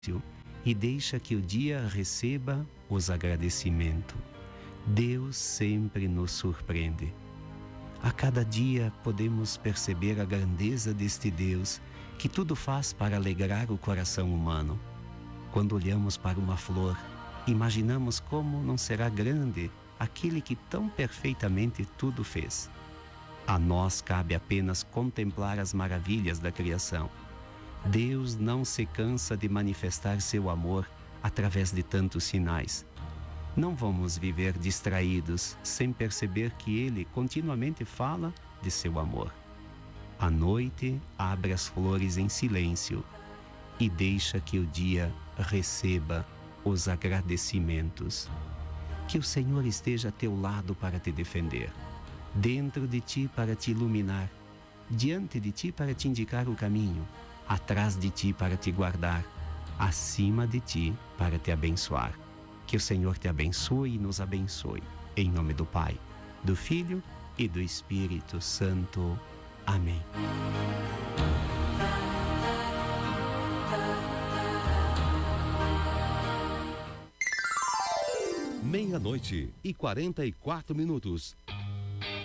e deixa que o dia receba os agradecimentos. Deus sempre nos surpreende. A cada dia podemos perceber a grandeza deste Deus que tudo faz para alegrar o coração humano. Quando olhamos para uma flor, imaginamos como não será grande aquele que tão perfeitamente tudo fez. A nós cabe apenas contemplar as maravilhas da criação. Deus não se cansa de manifestar seu amor através de tantos sinais. Não vamos viver distraídos sem perceber que Ele continuamente fala de seu amor. À noite, abre as flores em silêncio e deixa que o dia receba os agradecimentos. Que o Senhor esteja a teu lado para te defender, dentro de ti para te iluminar, diante de ti para te indicar o caminho, atrás de ti para te guardar, acima de ti para te abençoar. Que o Senhor te abençoe e nos abençoe. Em nome do Pai, do Filho e do Espírito Santo. Amém. Meia-noite e 44 minutos.